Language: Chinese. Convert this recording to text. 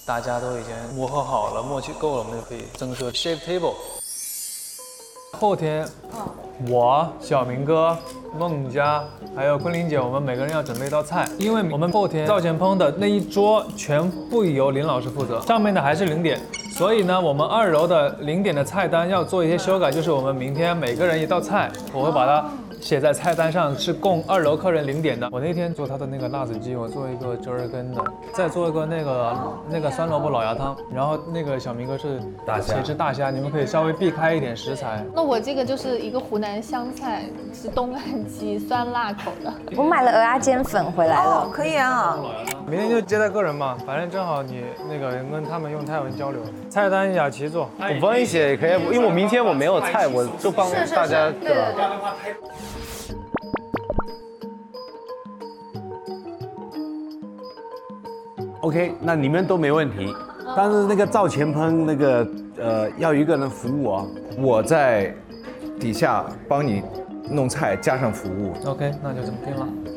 大家都已经磨合好了，默契够了，我们就可以增设 chef table。后天，我、小明哥、孟佳还有昆凌姐，我们每个人要准备一道菜，因为我们后天灶前烹的那一桌全部由林老师负责，上面的还是0点，所以呢，我们2楼的0点的菜单要做一些修改，就是我们明天每个人一道菜，我会把它写在菜单上，是供2楼客人0点的。我那天做他的那个辣子鸡，我做一个折耳根的，再做一个那个酸萝卜老鸭汤，然后那个小明哥是茄汁大虾，你们可以稍微避开一点食材。 那我这个就是一个湖南湘菜，是东岸鸡，酸辣口的。 我买了鹅鸭煎粉回来了。 可以啊。 明天就接待客人嘛，反正正好你那个跟他们用泰文交流。菜单雅琪做， 我帮你写也可以，因为我明天我没有菜，我就帮大家，对吧？ OK， 那你们都没问题，但是那个灶前烹那个要有一个人服务啊， 我在底下帮你弄菜加上服务。 OK， 那就这么定了。